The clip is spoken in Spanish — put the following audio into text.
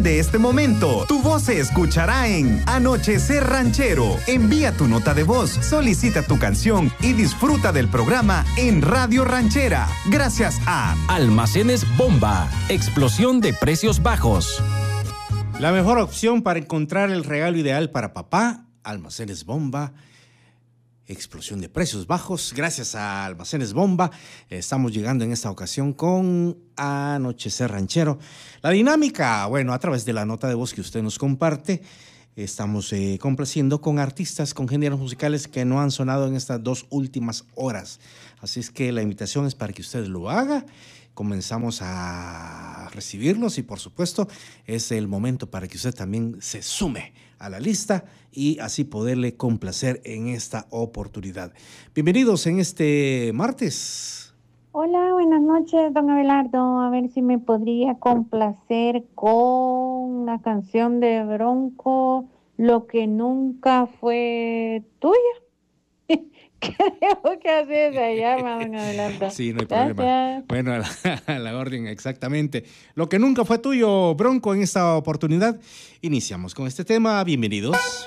de este momento, tu voz se escuchará en Anochecer Ranchero. Envía tu nota de voz, solicita tu canción y disfruta del programa en Radio Ranchera. Gracias a Almacenes Bomba, explosión de precios bajos. La mejor opción para encontrar el regalo ideal para papá, Almacenes Bomba. Explosión de precios bajos. Gracias a Almacenes Bomba, estamos llegando en esta ocasión con Anochecer Ranchero. La dinámica, bueno, a través de la nota de voz que usted nos comparte, estamos complaciendo con artistas, con géneros musicales que no han sonado en estas 2 últimas horas. Así es que la invitación es para que usted lo haga. Comenzamos a recibirlos y, por supuesto, es el momento para que usted también se sume a la lista y así poderle complacer en esta oportunidad. Bienvenidos en este martes. Hola, buenas noches, don Abelardo. A ver si me podría complacer con una canción de Bronco, Lo que nunca fue tuya. Creo que así se llama, don Abelardo. Sí, no hay Gracias. problema. Bueno, a la orden, exactamente. Lo que nunca fue tuyo, Bronco, en esta oportunidad. Iniciamos con este tema. Bienvenidos.